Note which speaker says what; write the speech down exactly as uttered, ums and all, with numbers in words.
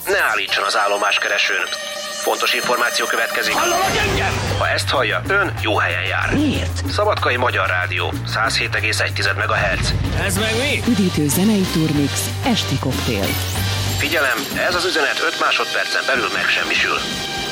Speaker 1: ne állítson az állomáskeresőn. Fontos információ következik.
Speaker 2: Hallod engem?
Speaker 1: Ha ezt hallja, ön jó helyen jár.
Speaker 2: Miért?
Speaker 1: Szabadkai Magyar Rádió, száz hét egész egy megahertz.
Speaker 2: Ez meg mi?
Speaker 3: Üdítő zenei turmix, esti koktél.
Speaker 1: Figyelem, ez az üzenet öt másodpercen belül megsemmisül.